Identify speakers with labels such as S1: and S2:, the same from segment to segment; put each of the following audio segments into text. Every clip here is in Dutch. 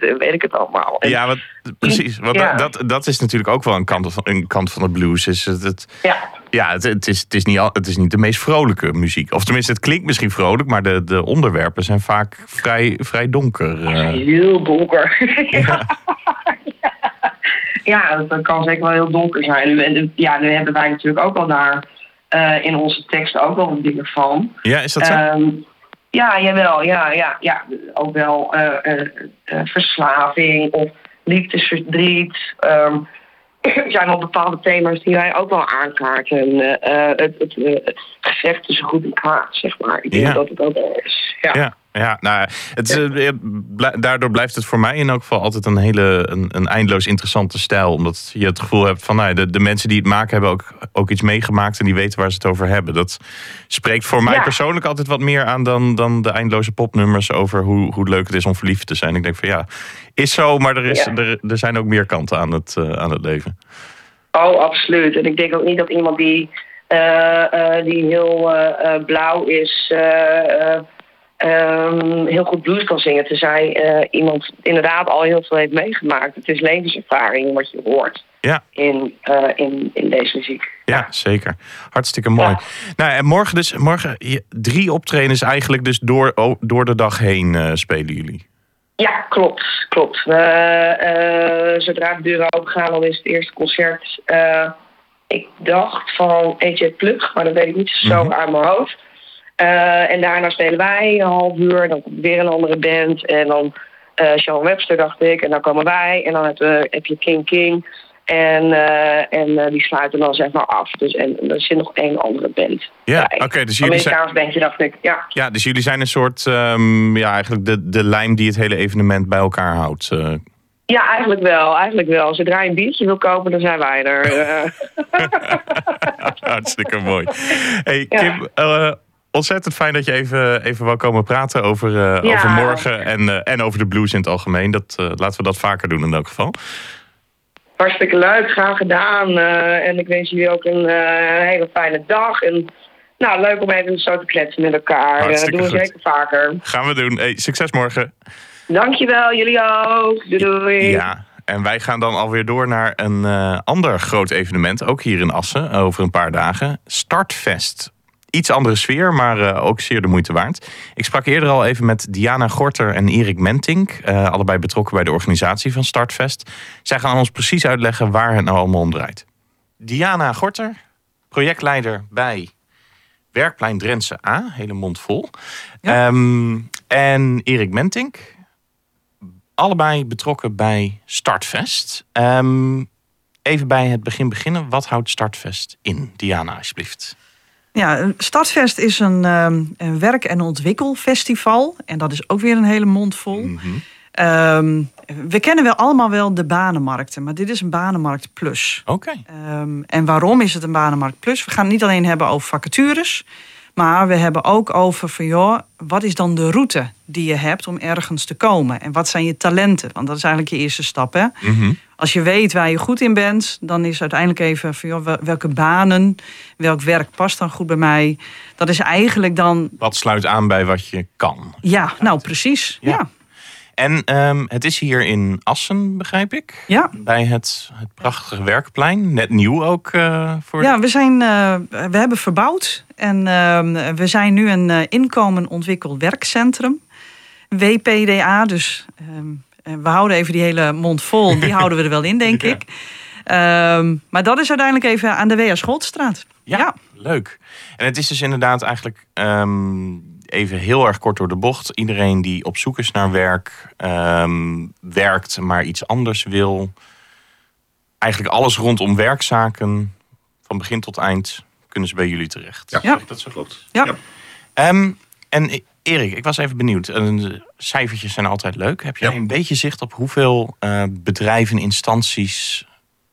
S1: weet ik het allemaal. En,
S2: precies. Want dat is natuurlijk ook wel een kant van de blues. Is het is niet de meest vrolijke muziek. Of tenminste, het klinkt misschien vrolijk, maar de onderwerpen zijn vaak vrij donker.
S1: Heel donker. Ja, dat kan zeker wel heel donker zijn. En nu hebben wij natuurlijk ook al daar in onze teksten ook wel wat dingen van.
S2: Ja, is dat zo?
S1: Ja, jawel. Ja. Ook wel verslaving of liefdesverdriet. Er zijn wel bepaalde thema's die wij ook wel aankaarten. Het gevecht tussen goed en kwaad, zeg maar. Ik denk dat het ook wel is.
S2: Ja, nou, daardoor blijft het voor mij in elk geval altijd een eindeloos interessante stijl. Omdat je het gevoel hebt van de mensen die het maken hebben ook iets meegemaakt en die weten waar ze het over hebben. Dat spreekt voor mij persoonlijk altijd wat meer aan dan de eindeloze popnummers over hoe leuk het is om verliefd te zijn. Ik denk van is zo, maar er zijn ook meer kanten aan het leven.
S1: Oh, absoluut. En ik denk ook niet dat iemand die heel blauw is heel goed blues kan zingen. Tenzij iemand inderdaad al heel veel heeft meegemaakt. Het is levenservaring wat je hoort in deze muziek.
S2: Ja, zeker. Hartstikke mooi. Ja. Nou, en morgen 3 optredens eigenlijk dus door de dag heen spelen jullie.
S1: Ja, klopt. Zodra de deuren open gaan, dan is het eerste concert. Ik dacht van AJ Plug, maar dat weet ik niet zo uit mijn hoofd. En daarna spelen wij een half uur. Dan komt weer een andere band. En dan Sean Webster, dacht ik. En dan komen wij. En dan heb je King. En die sluiten dan zeg maar af. Dus, en er zit nog 1 andere band.
S2: Ja, oké. Dus jullie zijn...
S1: Amerikaans bandje, dacht ik.
S2: Ja, dus jullie zijn een soort... eigenlijk de lijm die het hele evenement bij elkaar houdt.
S1: Ja, eigenlijk wel. Zodra je een biertje wil kopen, dan zijn wij er.
S2: Hartstikke mooi. Hey, Kim... ontzettend fijn dat je even wou komen praten over morgen en over de blues in het algemeen. Laten we dat vaker doen in elk geval.
S1: Hartstikke leuk, graag gedaan. En ik wens jullie ook een hele fijne dag. En leuk om even zo te kletsen met elkaar. Dat doen we zeker vaker.
S2: Gaan we doen. Hey, succes morgen.
S1: Dankjewel, jullie ook. Doei.
S2: Ja. En wij gaan dan alweer door naar een ander groot evenement. Ook hier in Assen, over een paar dagen. Startfest. Iets andere sfeer, maar ook zeer de moeite waard. Ik sprak eerder al even met Diana Gorter en Erik Mentink. Allebei betrokken bij de organisatie van Startfest. Zij gaan ons precies uitleggen waar het nou allemaal om draait. Diana Gorter, projectleider bij Werkplein Drentse A. Hele mond vol. Ja. En Erik Mentink. Allebei betrokken bij Startfest. Even bij het begin beginnen. Wat houdt Startfest in? Diana, alsjeblieft.
S3: Ja, Startfest is een werk- en ontwikkelfestival. En dat is ook weer een hele mond vol. Mm-hmm. We kennen wel allemaal wel de banenmarkten. Maar dit is een banenmarkt plus.
S2: Oké.
S3: En waarom is het een banenmarkt plus? We gaan het niet alleen hebben over vacatures. Maar we hebben ook over van wat is dan de route die je hebt om ergens te komen? En wat zijn je talenten? Want dat is eigenlijk je eerste stap. Hè? Mm-hmm. Als je weet waar je goed in bent, dan is uiteindelijk even van welke banen, welk werk past dan goed bij mij? Dat is eigenlijk dan...
S2: Wat sluit aan bij wat je kan.
S3: Ja, nou precies. Ja.
S2: En het is hier in Assen, begrijp ik?
S3: Ja.
S2: Bij het prachtige Werkplein. Net nieuw ook voor...
S3: Ja, we hebben verbouwd. En we zijn nu een inkomen ontwikkeld werkcentrum. WPDA, dus we houden even die hele mond vol. Die houden we er wel in, denk ik. Maar dat is uiteindelijk even aan de W.A. Scholtstraat.
S2: Ja, leuk. En het is dus inderdaad eigenlijk... even heel erg kort door de bocht. Iedereen die op zoek is naar werk, werkt, maar iets anders wil. Eigenlijk alles rondom werkzaken, van begin tot eind, kunnen ze bij jullie terecht.
S4: Ja,
S2: zeg ik dat zo klopt?
S3: Ja.
S2: En Erik, ik was even benieuwd. Cijfertjes zijn altijd leuk. Heb jij een beetje zicht op hoeveel bedrijven, instanties...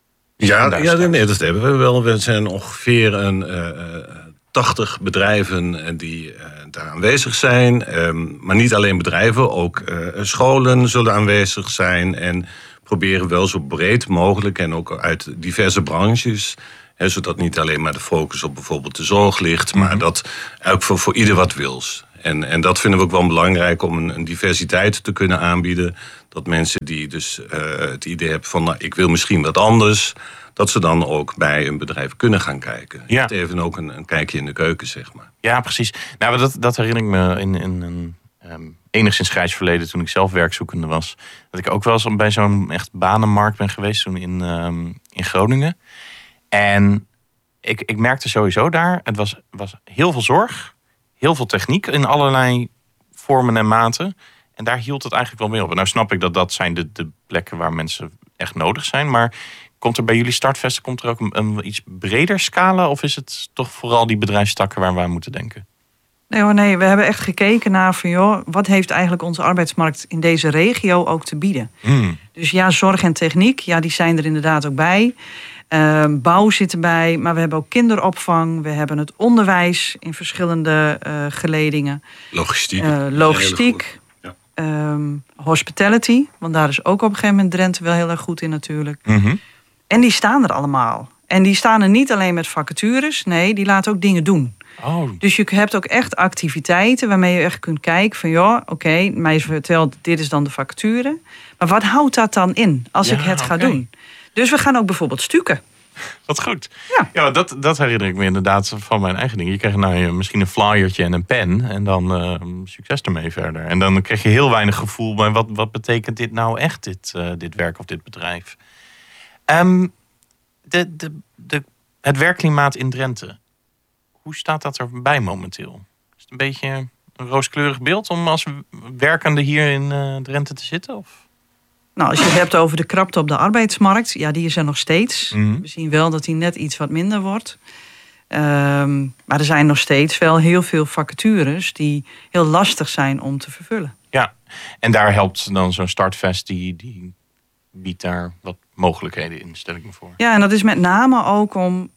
S4: Nee, dat hebben we wel. We zijn ongeveer 80 bedrijven die daar aanwezig zijn. Maar niet alleen bedrijven, ook scholen zullen aanwezig zijn. En proberen wel zo breed mogelijk en ook uit diverse branches. Zodat niet alleen maar de focus op bijvoorbeeld de zorg ligt. Maar dat ook voor ieder wat wils. En dat vinden we ook wel belangrijk om een diversiteit te kunnen aanbieden. dat mensen die dus het idee hebben van... nou, ik wil misschien wat anders... dat ze dan ook bij een bedrijf kunnen gaan kijken.
S2: Ja.
S4: Het even ook een kijkje in de keuken, zeg maar.
S2: Ja, precies. Nou, dat herinner ik me in een enigszins grijs verleden... toen ik zelf werkzoekende was. Dat ik ook wel eens bij zo'n echt banenmarkt ben geweest... toen in Groningen. En ik merkte sowieso daar... het was heel veel zorg... heel veel techniek in allerlei vormen en maten... En daar hield het eigenlijk wel mee op. En nou snap ik dat zijn de plekken waar mensen echt nodig zijn. Maar komt er bij jullie startvesten ook een iets breder scala? Of is het toch vooral die bedrijfstakken waar we aan moeten denken?
S3: Nee, we hebben echt gekeken naar van wat heeft eigenlijk onze arbeidsmarkt in deze regio ook te bieden. Dus ja, zorg en techniek, die zijn er inderdaad ook bij. Bouw zit erbij, maar we hebben ook kinderopvang. We hebben het onderwijs in verschillende geledingen. Logistiek. Hospitality, want daar is ook op een gegeven moment Drenthe wel heel erg goed in natuurlijk.
S2: Mm-hmm.
S3: En die staan er allemaal. En die staan er niet alleen met vacatures, nee, die laten ook dingen doen.
S2: Oh.
S3: Dus je hebt ook echt activiteiten waarmee je echt kunt kijken van mij is verteld, dit is dan de vacature. Maar wat houdt dat dan in als ik het ga doen? Dus we gaan ook bijvoorbeeld stukken.
S2: Wat goed. Ja, dat herinner ik me inderdaad van mijn eigen ding. Je krijgt misschien een flyertje en een pen en dan succes ermee verder. En dan krijg je heel weinig gevoel bij wat betekent dit nou echt, dit werk of dit bedrijf. Het werkklimaat in Drenthe. Hoe staat dat erbij momenteel? Is het een beetje een rooskleurig beeld om als werkende hier in Drenthe te zitten? Of?
S3: Nou, als je het hebt over de krapte op de arbeidsmarkt, die is er nog steeds.
S2: Mm-hmm.
S3: We zien wel dat die net iets wat minder wordt. Maar er zijn nog steeds wel heel veel vacatures die heel lastig zijn om te vervullen.
S2: Ja, en daar helpt dan zo'n startvest, die biedt daar wat mogelijkheden in, stel ik me voor.
S3: Ja, en dat is met name ook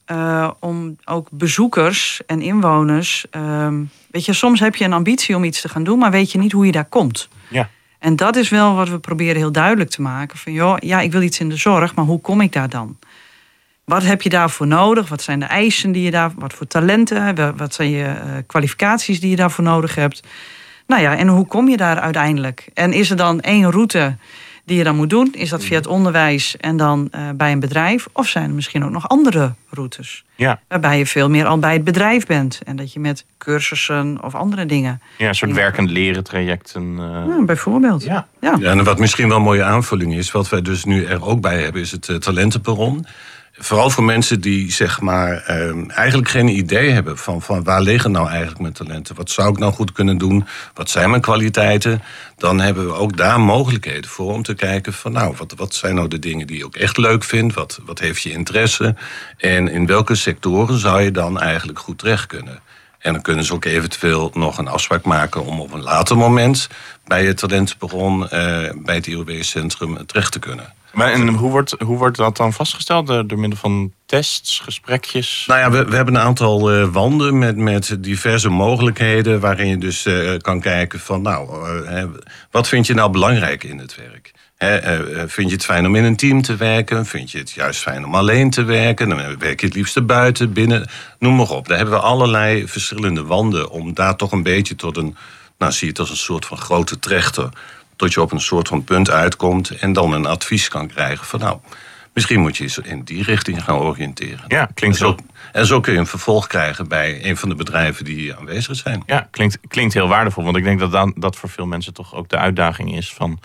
S3: om ook bezoekers en inwoners... soms heb je een ambitie om iets te gaan doen, maar weet je niet hoe je daar komt.
S2: Ja.
S3: En dat is wel wat we proberen heel duidelijk te maken. Van ik wil iets in de zorg, maar hoe kom ik daar dan? Wat heb je daarvoor nodig? Wat zijn de eisen die je daar... Wat voor talenten? Wat zijn je kwalificaties die je daarvoor nodig hebt? En hoe kom je daar uiteindelijk? En is er dan één route die je dan moet doen? Is dat via het onderwijs en dan bij een bedrijf? Of zijn er misschien ook nog andere routes?
S2: Ja.
S3: Waarbij je veel meer al bij het bedrijf bent. En dat je met cursussen of andere dingen...
S2: Ja, een soort werkend leren trajecten.
S3: Bijvoorbeeld.
S2: Ja.
S4: En wat misschien wel een mooie aanvulling is... wat wij dus nu er ook bij hebben, is het talentenperron. Vooral voor mensen die zeg maar eigenlijk geen idee hebben van waar liggen nou eigenlijk mijn talenten? Wat zou ik nou goed kunnen doen? Wat zijn mijn kwaliteiten? Dan hebben we ook daar mogelijkheden voor om te kijken van wat zijn nou de dingen die je ook echt leuk vindt? Wat heeft je interesse? En in welke sectoren zou je dan eigenlijk goed terecht kunnen? En dan kunnen ze ook eventueel nog een afspraak maken om op een later moment bij het talentenperron bij het IOW-centrum terecht te kunnen.
S2: Maar en hoe wordt dat dan vastgesteld? Door middel van tests, gesprekjes?
S4: Nou ja, we hebben een aantal wanden met diverse mogelijkheden... waarin je dus kan kijken van wat vind je nou belangrijk in het werk? Vind je het fijn om in een team te werken? Vind je het juist fijn om alleen te werken? Dan werk je het liefst buiten, binnen, noem maar op. Daar hebben we allerlei verschillende wanden om daar toch een beetje tot een... zie je het als een soort van grote trechter... tot je op een soort van punt uitkomt en dan een advies kan krijgen van misschien moet je in die richting gaan oriënteren.
S2: Ja, klinkt
S4: zo. En zo kun je een vervolg krijgen bij een van de bedrijven die aanwezig zijn.
S2: Ja, klinkt heel waardevol, want ik denk dat voor veel mensen toch ook de uitdaging is van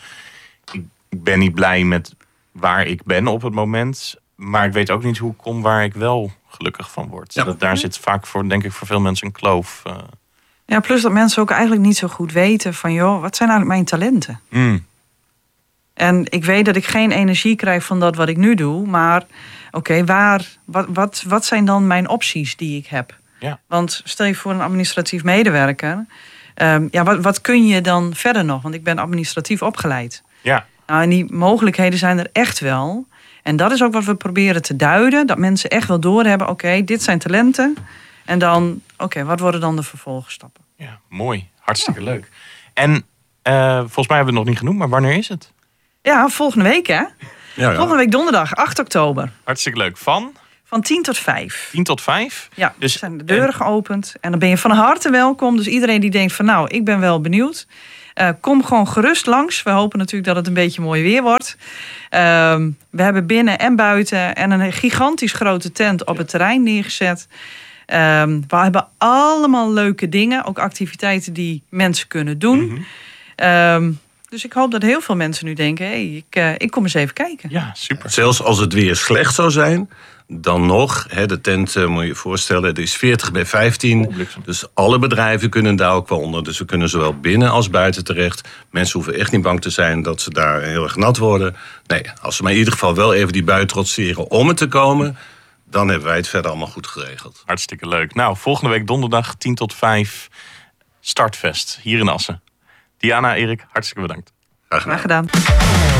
S2: ik ben niet blij met waar ik ben op het moment, maar ik weet ook niet hoe ik kom waar ik wel gelukkig van word. Ja. Daar zit vaak denk ik voor veel mensen een kloof.
S3: Ja, plus dat mensen ook eigenlijk niet zo goed weten van wat zijn eigenlijk mijn talenten? En ik weet dat ik geen energie krijg van dat wat ik nu doe, maar wat zijn dan mijn opties die ik heb?
S2: Ja.
S3: Want stel je voor een administratief medewerker, wat kun je dan verder nog? Want ik ben administratief opgeleid.
S2: Ja.
S3: Nou, en die mogelijkheden zijn er echt wel. En dat is ook wat we proberen te duiden, dat mensen echt wel doorhebben, dit zijn talenten. En dan, wat worden dan de vervolgstappen?
S2: Ja, mooi. Hartstikke leuk. En volgens mij hebben we het nog niet genoemd, maar wanneer is het?
S3: Ja, volgende week hè?
S4: Ja.
S3: Volgende week donderdag, 8 oktober.
S2: Hartstikke leuk. Van
S3: 10 tot 5.
S2: 10 tot 5?
S3: Ja, dus zijn de deuren geopend. En dan ben je van harte welkom. Dus iedereen die denkt van ik ben wel benieuwd. Kom gewoon gerust langs. We hopen natuurlijk dat het een beetje mooi weer wordt. We hebben binnen en buiten en een gigantisch grote tent op het terrein neergezet. We hebben allemaal leuke dingen. Ook activiteiten die mensen kunnen doen. Dus ik hoop dat heel veel mensen nu denken... ik kom eens even kijken.
S2: Ja, super.
S4: Zelfs als het weer slecht zou zijn... dan nog, de tent moet je je voorstellen... het is 40 bij 15. Dus alle bedrijven kunnen daar ook wel onder. Dus we kunnen zowel binnen als buiten terecht. Mensen hoeven echt niet bang te zijn dat ze daar heel erg nat worden. Nee, als ze maar in ieder geval wel even die bui trotseren om het te komen... dan hebben wij het verder allemaal goed geregeld.
S2: Hartstikke leuk. Nou, volgende week donderdag 10 tot 5 Startfest hier in Assen. Diana, Erik, hartstikke bedankt.
S4: Graag gedaan.